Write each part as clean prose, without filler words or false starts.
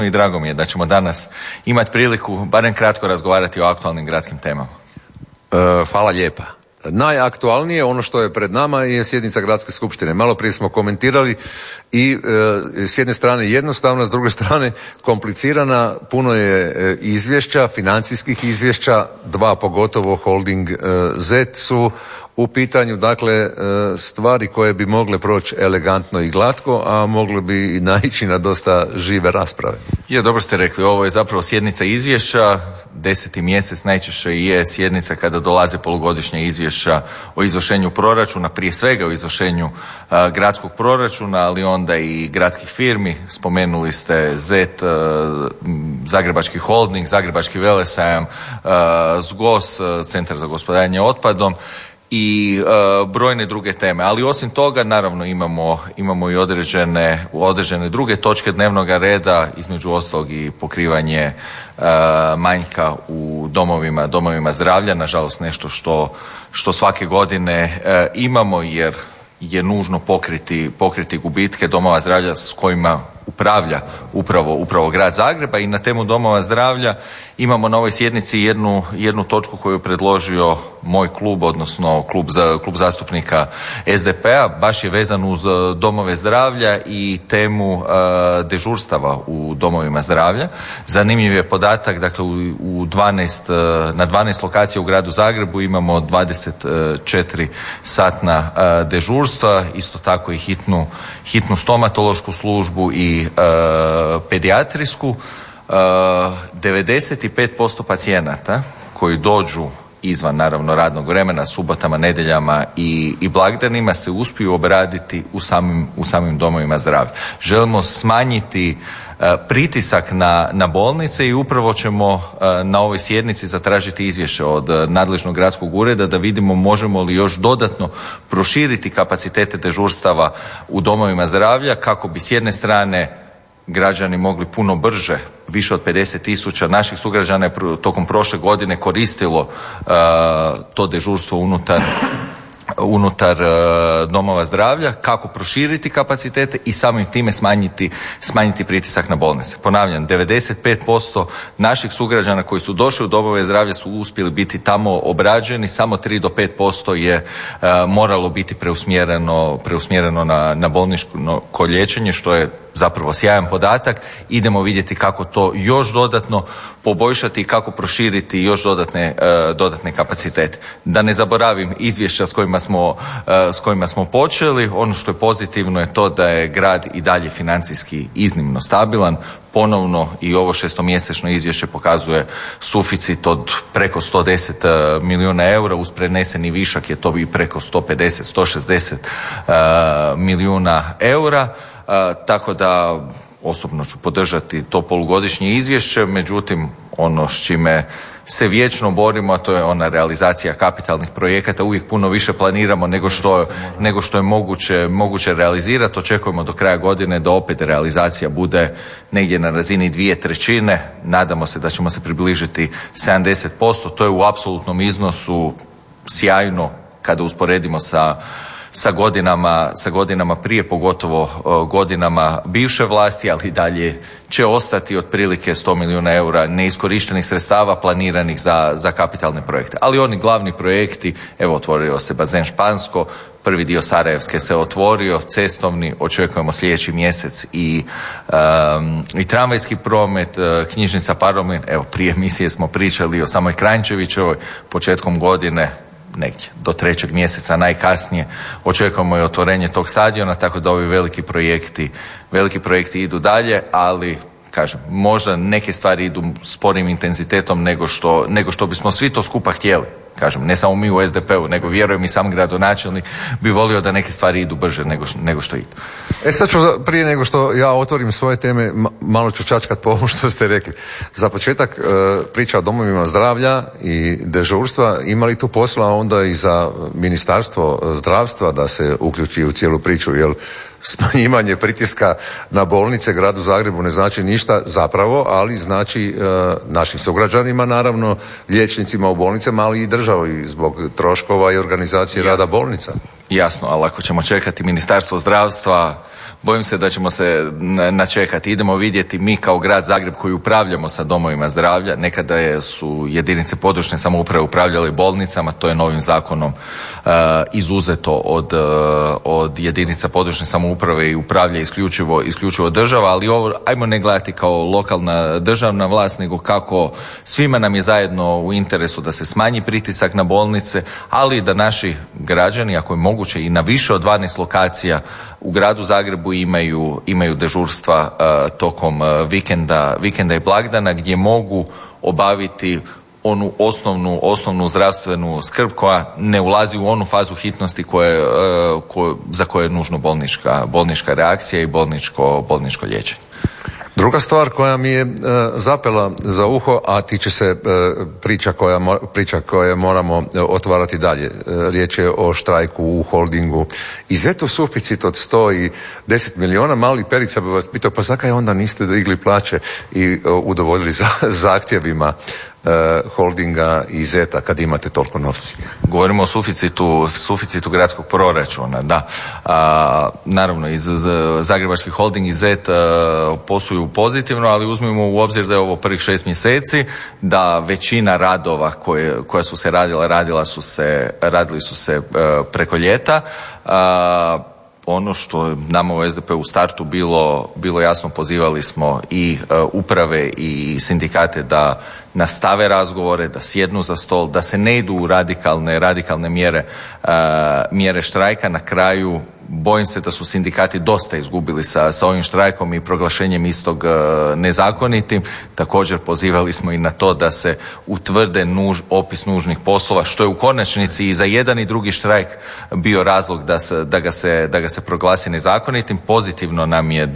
I drago mi je da ćemo danas imati priliku barem kratko razgovarati o aktualnim gradskim temama. Hvala lijepa. Najaktualnije, ono što je pred nama, je sjednica Gradske skupštine. Malo prije smo komentirali i s jedne strane jednostavna, s druge strane komplicirana. Puno je izvješća, financijskih izvješća, dva pogotovo Holding Z su u pitanju, dakle stvari koje bi mogle proći elegantno i glatko, a mogle bi naići na dosta žive rasprave. Je, dobro ste rekli, ovo je zapravo sjednica izvješća, 10. mjesec najčešće je sjednica kada dolaze polugodišnja izvješća o izvršenju proračuna, prije svega o izvršenju gradskog proračuna, ali onda i gradskih firmi. Spomenuli ste ZET, Zagrebački holding, Zagrebački velesajam, ZGOS, Centar za gospodarenje otpadom i brojne druge teme. Ali osim toga, naravno, imamo i određene druge točke dnevnog reda, između ostalog i pokrivanje manjka u domovima zdravlja, nažalost nešto što svake godine imamo, jer je nužno pokriti gubitke domova zdravlja s kojima upravlja upravo grad Zagreba. I na temu domova zdravlja imamo na ovoj sjednici jednu točku koju je predložio moj klub, odnosno klub zastupnika SDP-a, baš je vezan uz domove zdravlja i temu dežurstava u domovima zdravlja. Zanimljiv je podatak, dakle na 12 lokacija u gradu Zagrebu imamo 24 satna dežurstva, isto tako i hitnu stomatološku službu i pedijatrijsku. 95% pacijenata koji dođu izvan naravno radnog vremena, subotama, nedjeljama i blagdanima se uspiju obraditi u samim domovima zdravlja. Želimo smanjiti pritisak na bolnice i upravo ćemo na ovoj sjednici zatražiti izvješće od nadležnog gradskog ureda da vidimo možemo li još dodatno proširiti kapacitete dežurstava u domovima zdravlja kako bi s jedne strane građani mogli puno brže, više od 50.000 naših sugrađana je tokom prošle godine koristilo to dežurstvo unutar domova zdravlja, kako proširiti kapacitete i samim time smanjiti pritisak na bolnice. Ponavljam, 95% naših sugrađana koji su došli u domove zdravlja su uspjeli biti tamo obrađeni, samo 3 do 5% je moralo biti preusmjereno na bolničko liječenje, što je zapravo sjajan podatak. Idemo vidjeti kako to još dodatno poboljšati i kako proširiti još dodatne kapacitete. Da ne zaboravim izvješća s kojima smo počeli. Ono što je pozitivno je to da je grad i dalje financijski iznimno stabilan. Ponovno i ovo 6-mjesečno izvješće pokazuje suficit od preko 110 milijuna eura, uz preneseni višak je to i preko 150-160 milijuna eura. Tako da osobno ću podržati to polugodišnje izvješće, međutim ono s čime se vječno borimo, a to je ona realizacija kapitalnih projekata. Uvijek puno više planiramo nego što je moguće realizirati. Očekujemo do kraja godine da opet realizacija bude negdje na razini 2/3. Nadamo se da ćemo se približiti 70%. To je u apsolutnom iznosu sjajno kada usporedimo sa godinama prije, pogotovo godinama bivše vlasti, ali i dalje će ostati otprilike 100 milijuna eura neiskorištenih sredstava planiranih za kapitalne projekte. Ali oni glavni projekti, evo otvorio se bazen Špansko, prvi dio Sarajevske se otvorio, cestovni, očekujemo sljedeći mjesec i tramvajski promet, knjižnica Paromin, evo prije emisije smo pričali o samoj Kranjčevićevoj, početkom godine negdje do 3. mjeseca najkasnije očekujemo i otvorenje tog stadiona, tako da ovi veliki projekti idu dalje, ali kažem, možda neke stvari idu sporim intenzitetom nego što bismo svi to skupa htjeli. Kažem, ne samo mi u SDP-u, nego vjerujem i sam gradonačelnik bi volio da neke stvari idu brže nego što idu. Sad ću, prije nego što ja otvorim svoje teme, malo ću čačkat po ovom što ste rekli. Za početak priča o domovima zdravlja i dežurstva, ima li tu posla onda i za Ministarstvo zdravstva da se uključi u cijelu priču, jer smanjivanje pritiska na bolnice gradu Zagrebu ne znači ništa zapravo, ali znači našim sugrađanima, naravno, liječnicima u bolnicama, ali i državi zbog troškova i organizacije rada bolnica. Jasno, ali ako ćemo čekati Ministarstvo zdravstva Bojim se da ćemo se načekati. Idemo vidjeti mi kao grad Zagreb koji upravljamo sa domovima zdravlja. Nekada su jedinice područne samouprave upravljale bolnicama, to je novim zakonom izuzeto od jedinica područne samouprave i upravlja isključivo država, ali ovo ajmo ne gledati kao lokalna državna vlast, nego kako svima nam je zajedno u interesu da se smanji pritisak na bolnice, ali da naši građani, ako je moguće i na više od 12 lokacija u gradu Zagrebu imaju dežurstva tokom vikenda i blagdana gdje mogu obaviti onu osnovnu zdravstvenu skrb koja ne ulazi u onu fazu hitnosti za koje je nužno bolnička reakcija i bolničko liječenje. Druga stvar koja mi je zapela za uho, a tiče se priča koje moramo otvarati dalje. Riječ je o štrajku u holdingu. I ZET-u suficit od 110 milijuna, mali Perica bi vas pitao, pa zakaj onda niste digli plaće i udovoljili zahtjevima holdinga i ZET-a kad imate toliko novci? Govorimo o suficitu gradskog proračuna, da. Naravno, iz Zagrebački holding i ZET posluju pozitivno, ali uzmimo u obzir da je ovo prvih 6 mjeseci, da većina radova koja su se radili su se preko ljeta. Ono što je nama u SDP u startu bilo jasno, pozivali smo i uprave i sindikate da nastave razgovore, da sjednu za stol, da se ne idu u radikalne mjere štrajka. Na kraju bojim se da su sindikati dosta izgubili sa ovim štrajkom i proglašenjem istog nezakonitim. Također pozivali smo i na to da se utvrde opis nužnih poslova, što je u konačnici i za jedan i drugi štrajk bio razlog da ga se proglasi nezakonitim. Pozitivno nam je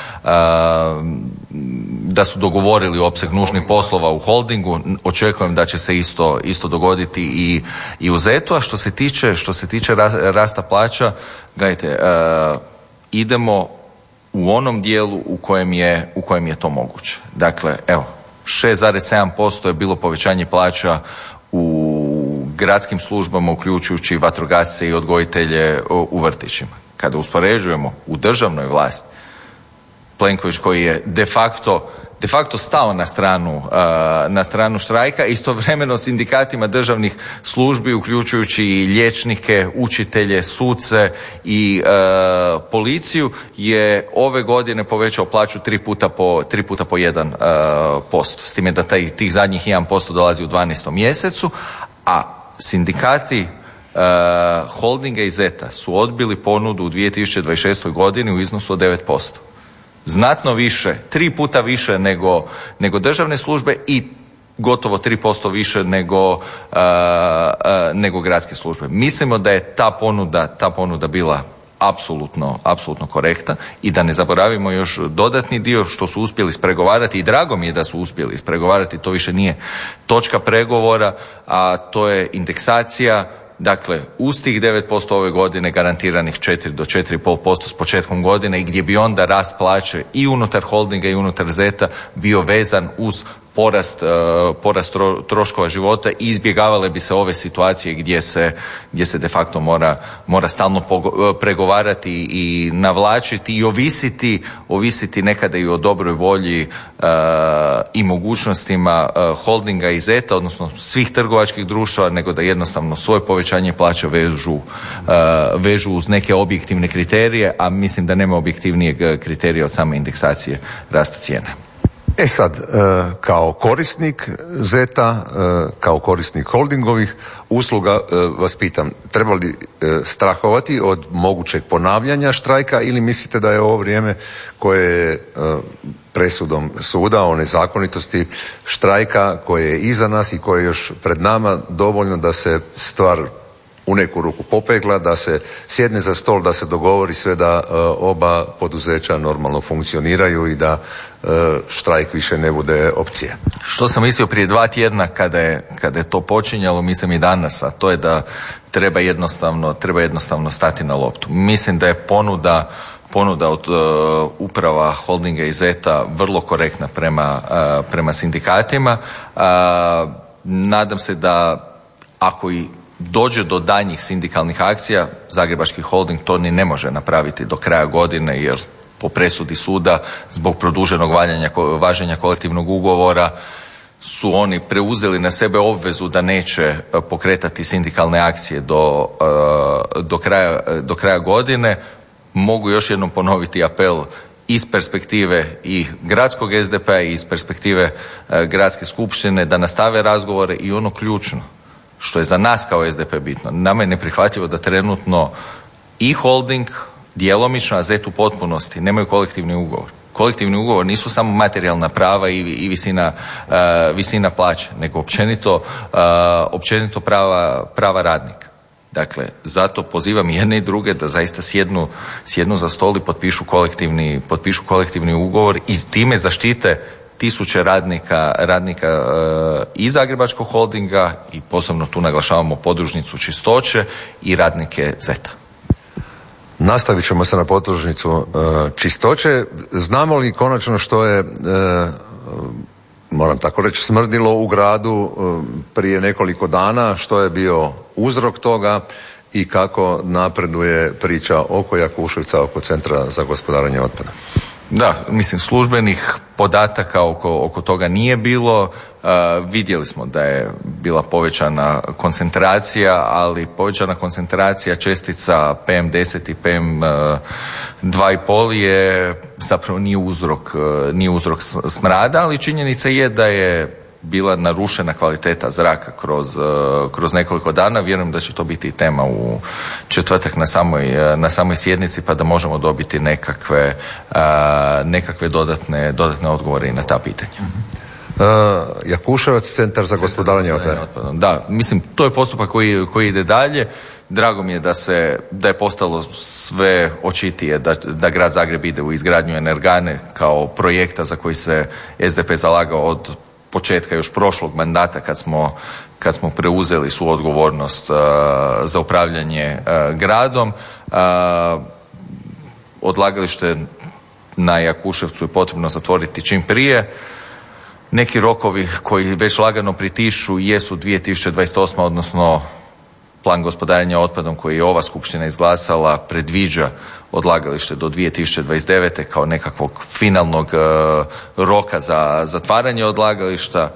da su dogovorili opseg nužnih poslova u holdingu. Očekujem da će se isto dogoditi i u ZET-u. A što se tiče rasta plaća, gledajte, idemo u onom dijelu u kojem je to moguće. Dakle, evo, 6,7% je bilo povećanje plaća u gradskim službama, uključujući vatrogasce i odgojitelje u vrtićima. Kada uspoređujemo u državnoj vlasti, Plenković koji je de facto stao na stranu štrajka, istovremeno sindikatima državnih službi, uključujući i liječnike, učitelje, suce i policiju, je ove godine povećao plaću 3 puta po 1%. S time da tih zadnjih 1% dolazi u 12. mjesecu, a sindikati holdinga i ZET-a su odbili ponudu u 2026. godini u iznosu od 9%. Znatno više, 3 puta više nego državne službe i gotovo 3% više nego gradske službe. Mislimo da je ta ponuda bila apsolutno korektna i da ne zaboravimo još dodatni dio što su uspjeli ispregovarati i drago mi je da su uspjeli ispregovarati, to više nije točka pregovora, a to je indeksacija. Dakle, uz tih 9% ove godine garantiranih 4 do 4,5% s početkom godine i gdje bi onda rast plaće i unutar holdinga i unutar ZET-a bio vezan uz porast troškova života i izbjegavale bi se ove situacije gdje se de facto mora stalno pregovarati i navlačiti i ovisiti nekada i o dobroj volji i mogućnostima holdinga i ZET-a, odnosno svih trgovačkih društava, nego da jednostavno svoje povećanje plaća vežu uz neke objektivne kriterije, a mislim da nema objektivnijeg kriterija od same indeksacije rasta cijene. E sad, kao korisnik ZET-a, kao korisnik holdingovih usluga vas pitam, treba li strahovati od mogućeg ponavljanja štrajka ili mislite da je ovo vrijeme koje je presudom suda o nezakonitosti štrajka koje je iza nas i koje je još pred nama dovoljno da se stvar u neku ruku popegla, da se sjedne za stol, da se dogovori sve da oba poduzeća normalno funkcioniraju i da štrajk više ne bude opcija? Što sam mislio prije 2 tjedna kada je to počinjalo, mislim i danas, a to je da treba jednostavno stati na loptu. Mislim da je ponuda od uprava holdinga i ZET-a vrlo korektna prema sindikatima. Nadam se da ako i dođe do daljnjih sindikalnih akcija, Zagrebački holding to ni ne može napraviti do kraja godine, jer po presudi suda zbog produženog važenja kolektivnog ugovora su oni preuzeli na sebe obvezu da neće pokretati sindikalne akcije do kraja godine. Mogu još jednom ponoviti apel iz perspektive i gradskog SDP-a i iz perspektive gradske skupštine da nastave razgovore i ono ključno što je za nas kao SDP bitno. Nama je neprihvatljivo da trenutno i holding djelomično, a ZET u potpunosti nemaju kolektivni ugovor. Kolektivni ugovor nisu samo materijalna prava i visina plaće, nego općenito prava radnika. Dakle, zato pozivam jedne i druge da zaista sjednu za stol i potpišu kolektivni ugovor i time zaštite tisuće radnika i Zagrebačkog holdinga i posebno tu naglašavamo podružnicu Čistoće i radnike ZET-a. Nastavit ćemo se na podružnicu Čistoće. Znamo li konačno što je, moram tako reći, smrdilo u gradu prije nekoliko dana, što je bio uzrok toga i kako napreduje priča oko Jakuševca, oko Centra za gospodarenje otpada? Da, mislim, službenih podataka oko toga nije bilo. Vidjeli smo da je bila povećana koncentracija, ali povećana koncentracija čestica PM10 i PM2,5 je zapravo nije uzrok smrada, ali činjenica je da je bila narušena kvaliteta zraka kroz nekoliko dana. Vjerujem da će to biti i tema u četvrtak na samoj sjednici, pa da možemo dobiti nekakve dodatne odgovore i na ta pitanja. Jakuševac, Centar za gospodarenje otpadom. Da, mislim, to je postupak koji ide dalje. Drago mi je da je postalo sve očitije da grad Zagreb ide u izgradnju Energane kao projekta za koji se SDP zalagao od početka još prošlog mandata kad smo preuzeli suodgovornost za upravljanje gradom. Odlagalište na Jakuševcu je potrebno zatvoriti čim prije. Neki rokovi koji već lagano pritišu jesu 2028. odnosno plan gospodarenja otpadom koji je ova skupština izglasala predviđa odlagalište do 2029. kao nekakvog finalnog roka za zatvaranje odlagališta.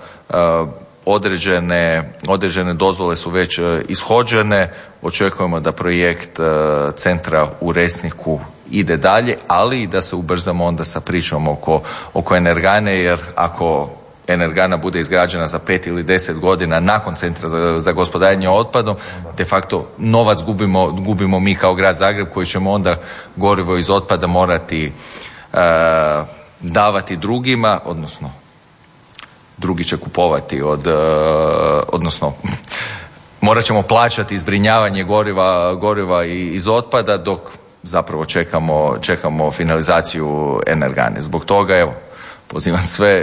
Određene dozvole su već ishođene. Očekujemo da projekt centra u Resniku ide dalje, ali i da se ubrzamo onda sa pričom oko Energane, jer ako Energana bude izgrađena za 5 ili 10 godina nakon Centra za gospodarenje otpadom, de facto novac gubimo mi kao grad Zagreb koji ćemo onda gorivo iz otpada morati davati drugima, odnosno drugi će kupovati odnosno morat ćemo plaćati zbrinjavanje goriva iz otpada dok zapravo čekamo finalizaciju Energane. Zbog toga, evo, pozivam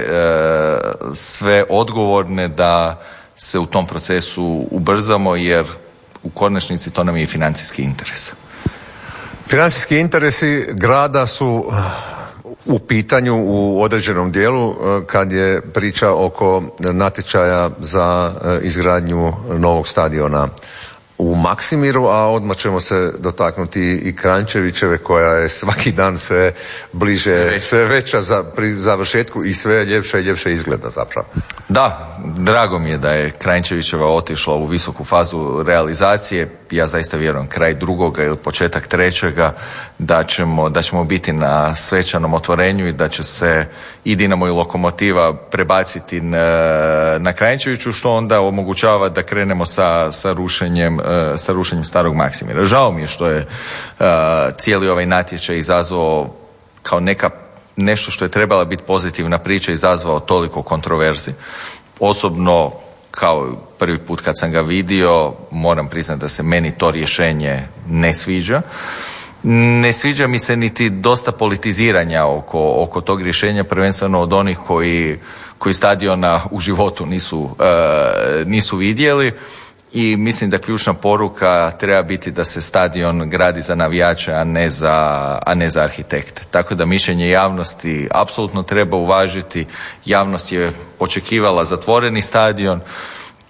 sve odgovorne da se u tom procesu ubrzamo, jer u konačnici to nam je i financijski interes. Financijski interesi grada su u pitanju u određenom dijelu kad je priča oko natječaja za izgradnju novog stadiona u Maksimiru, a odmah ćemo se dotaknuti i Kranjčevićeve koja je svaki dan sve bliže, sve veća pri završetku i sve ljepše i ljepše izgleda zapravo. Da, drago mi je da je Kranjčevićeva otišla u visoku fazu realizacije. Ja zaista vjerujem kraj drugoga ili početak trećega da ćemo biti na svečanom otvorenju i da će se i Dinamo i Lokomotiva prebaciti na Kranjčeviću, što onda omogućava da krenemo sa rušenjem starog Maksimira. Žao mi je što je cijeli ovaj natječaj izazvao kao nešto što je trebala biti pozitivna priča, izazvao toliko kontroverzi. Osobno, kao prvi put kad sam ga vidio, moram priznati da se meni to rješenje ne sviđa. Ne sviđa mi se niti dosta politiziranja oko tog rješenja, prvenstveno od onih koji stadiona u životu nisu vidjeli. I mislim da ključna poruka treba biti da se stadion gradi za navijače, a ne za arhitekte. Tako da mišljenje javnosti apsolutno treba uvažiti. Javnost je očekivala zatvoreni stadion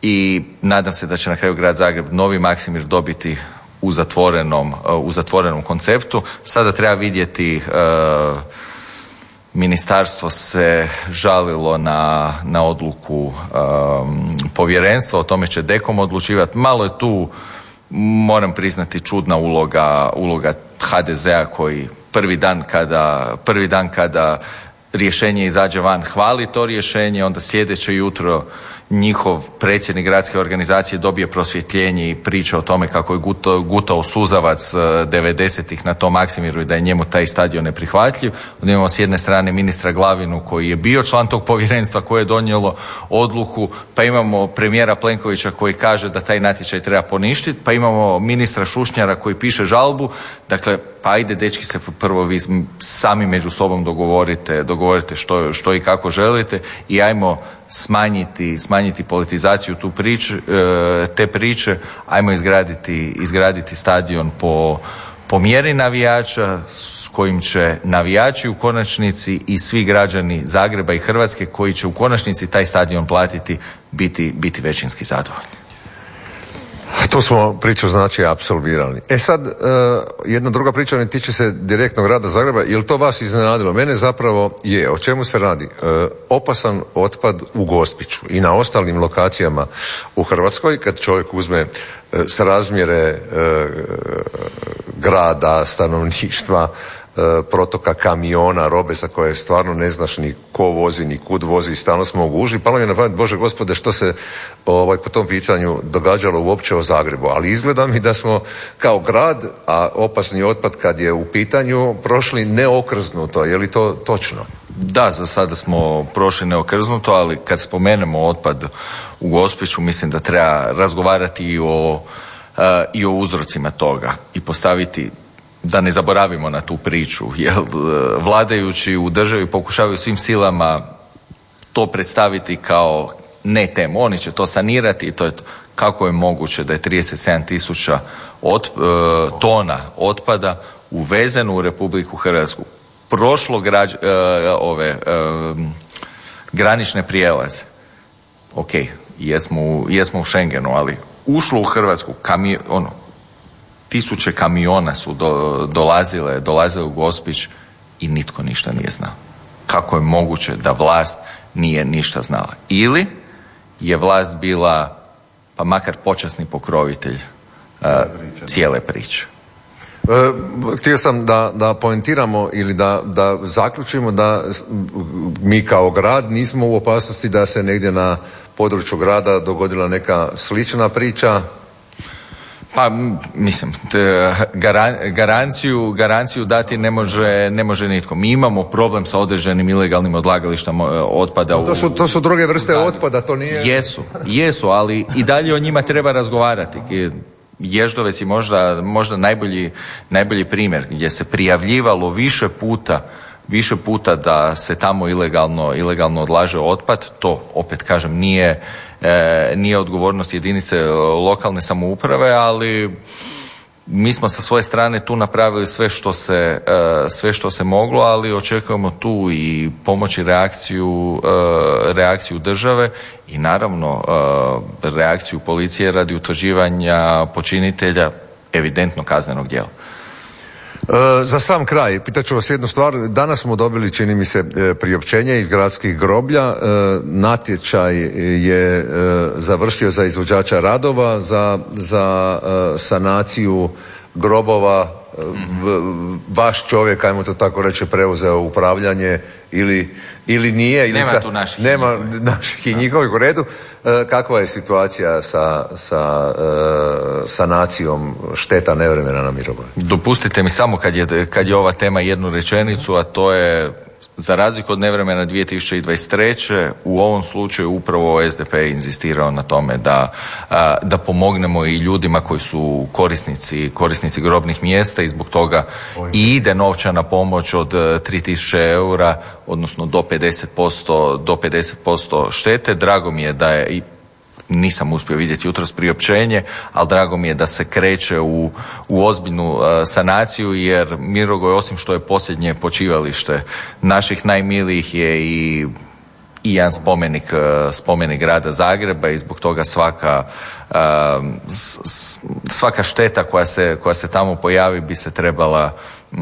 i nadam se da će na kraju grad Zagreb novi Maksimir dobiti u zatvorenom konceptu. Sada treba vidjeti, ministarstvo se žalilo na odluku povjerenstva, o tome će DKOM odlučivati. Malo je tu, moram priznati, čudna uloga HDZ-a koji prvi dan kada rješenje izađe van hvali to rješenje, onda sljedeće jutro njihov predsjednik gradske organizacije dobije prosvjetljenje i priča o tome kako je gutao suzavac 90-ih na tom Maksimiru i da je njemu taj stadion neprihvatljiv. Onda imamo s jedne strane ministra Glavinu koji je bio član tog povjerenstva koje je donijelo odluku, pa imamo premijera Plenkovića koji kaže da taj natječaj treba poništiti, pa imamo ministra Šušnjara koji piše žalbu. Dakle, pa ajde dečki se prvo vi sami među sobom dogovorite što i kako želite i ajmo smanjiti politizaciju te priče, ajmo izgraditi stadion po mjeri navijača s kojim će navijači u konačnici i svi građani Zagreba i Hrvatske koji će u konačnici taj stadion platiti biti većinski zadovoljni. To smo priču znači apsolvirali. Sad, jedna druga priča ne tiče se direktno grada Zagreba. Je li to vas iznenadilo? Mene zapravo je. O čemu se radi? Opasan otpad u Gospiću i na ostalim lokacijama u Hrvatskoj, kad čovjek uzme s razmjere grada, stanovništva, protoka kamiona, robe za koje stvarno ne znaš ni ko vozi, ni kud vozi, stalno smo u gužvi. Palo mi je na pamet, Bože gospode, što se po tom pitanju događalo uopće o Zagrebu. Ali izgleda mi da smo kao grad, a opasni otpad kad je u pitanju, prošli neokrznuto. Je li to točno? Da, za sada smo prošli neokrznuto, ali kad spomenemo otpad u Gospiću, mislim da treba razgovarati i o uzrocima toga i postaviti, da ne zaboravimo na tu priču, jer vladajući u državi pokušavaju svim silama to predstaviti kao ne temu. Oni će to sanirati i to je to. Kako je moguće da je 37.000 tona otpada uvezeno u Republiku Hrvatsku, prošlo granične prijelaze. Ok, jesmo u Schengenu, ali ušlo u Hrvatsku tisuće kamiona su dolazile u Gospić i nitko ništa nije znao. Kako je moguće da vlast nije ništa znala? Ili je vlast bila, pa makar počasni pokrovitelj cijele priče? Htio sam da poentiramo ili da zaključimo da mi kao grad nismo u opasnosti da se negdje na području grada dogodila neka slična priča. Pa mislim, garanciju dati ne može nitko. Mi imamo problem sa određenim ilegalnim odlagalištima otpada. To su druge vrste otpada, to nije... Jesu, ali i dalje o njima treba razgovarati. Ježdovec je možda najbolji primjer gdje se prijavljivalo više puta da se tamo ilegalno odlaže otpad. To, opet kažem, nije odgovornost jedinice lokalne samouprave, ali mi smo sa svoje strane tu napravili sve što se moglo, ali očekujemo tu i pomoć i reakciju države i naravno reakciju policije radi utvrđivanja počinitelja evidentno kaznenog djela. Za sam kraj, pitaću vas jednu stvar. Danas smo dobili, čini mi se, priopćenje iz gradskih groblja. Natječaj je završio za izvođača radova, za sanaciju grobova. Vaš čovjek, ajmo to tako reći, preuzeo upravljanje ili nije? Ili nema tu naših nema naših i njihovih u redu. Kakva je situacija sa sanacijom šteta nevremena na Mirogoju? Dopustite mi samo kad je ova tema jednu rečenicu, a to je za razliku od nevremena 2023. u ovom slučaju upravo SDP je inzistirao na tome da pomognemo i ljudima koji su korisnici grobnih mjesta i zbog toga i ide novčana pomoć od 3.000 eura, odnosno do 50% štete. Drago mi je da je, nisam uspio vidjeti jutros priopćenje, ali drago mi je da se kreće u ozbiljnu sanaciju, jer Mirogoj, osim što je posljednje počivalište naših najmilijih, je i i jedan spomenik grada Zagreba i zbog toga svaka šteta koja se tamo pojavi bi se trebala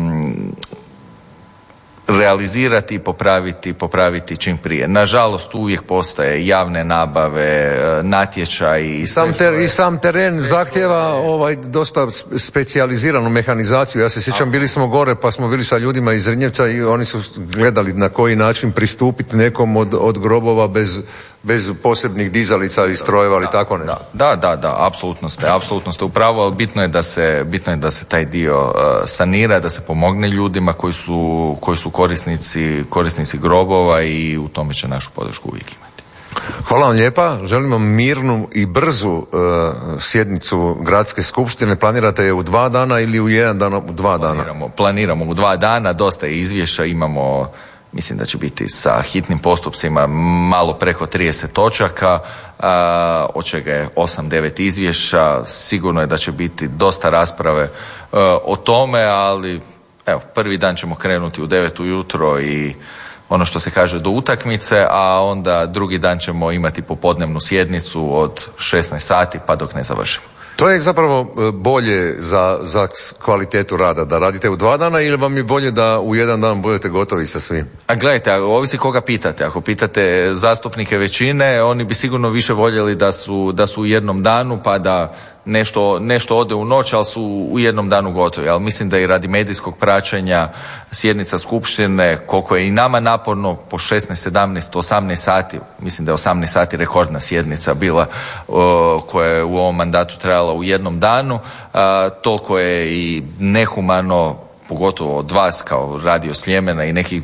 realizirati i popraviti čim prije. Nažalost, uvijek postoje javne nabave, natječaji i sam teren zahtjeva dosta specijaliziranu mehanizaciju. Ja se sjećam, bili smo gore pa smo bili sa ljudima iz Zrinjevca i oni su gledali na koji način pristupiti nekom od grobova bez posebnih dizalica i strojeva ili tako nešto. Da, apsolutno ste u pravu, ali bitno je da se taj dio sanira, da se pomogne ljudima koji su korisnici grobova i u tome će našu podršku uvijek imati. Hvala vam lijepa, želimo mirnu i brzu sjednicu gradske skupštine. Planirate je u 2 dana ili u 1 dan, u 2 dana? Planiramo u 2 dana, dosta je izvješća, imamo, mislim da će biti sa hitnim postupcima malo preko 30 točaka, od čega je 8-9 izvješća. Sigurno je da će biti dosta rasprave o tome, ali evo, prvi dan ćemo krenuti u 9 ujutro i ono što se kaže do utakmice, a onda drugi dan ćemo imati popodnevnu sjednicu od 16 sati pa dok ne završimo. To je zapravo bolje za kvalitetu rada, da radite u 2 dana ili vam je bolje da u 1 dan budete gotovi sa svim? A gledajte, ovisi koga pitate. Ako pitate zastupnike većine, oni bi sigurno više voljeli da su u jednom danu pa da nešto ode u noć, ali su u jednom danu gotovi. Ali mislim da i radi medijskog praćenja sjednica skupštine, koliko je i nama naporno, po 16, 17, 18 sati, mislim da je 18 sati rekordna sjednica bila koja je u ovom mandatu trajala u jednom danu, toliko je i nehumano, pogotovo od vas kao Radio Sljemena i nekih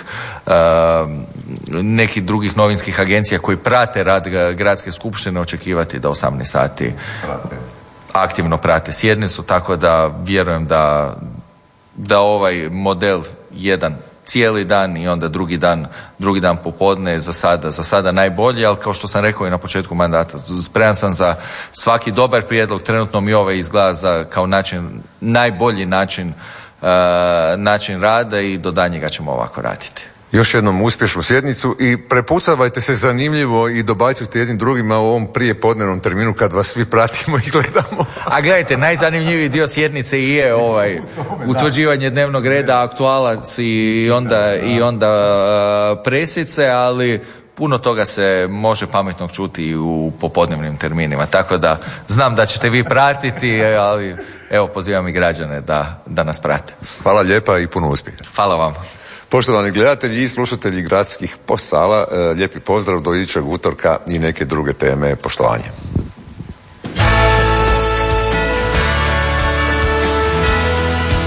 drugih novinskih agencija koji prate rad gradske skupštine, očekivati da 18 sati aktivno prate sjednicu, tako da vjerujem da ovaj model jedan cijeli dan i onda drugi dan popodne za sada najbolji, ali kao što sam rekao i na početku mandata, spreman sam za svaki dobar prijedlog. Trenutno mi ovaj izgleda kao najbolji način rada i do danjega ćemo ovako raditi. Još jednom uspješnu sjednicu i prepucavajte se zanimljivo i dobacujte jednim drugima u ovom prijepodnevnom terminu kad vas svi pratimo i gledamo. A gledajte, najzanimljiviji dio sjednice i je utvrđivanje dnevnog reda, aktualac i onda presice, ali puno toga se može pametnog čuti i u popodnevnim terminima. Tako da znam da ćete vi pratiti, ali evo pozivam i građane da nas prate. Hvala lijepa i puno uspjeha. Hvala vam. Poštovani gledatelji i slušatelji gradskih postala, lijepi pozdrav do idućeg utorka i neke druge teme. Poštovanje.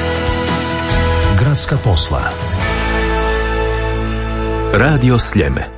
Gradska posla. Radio Sljeme.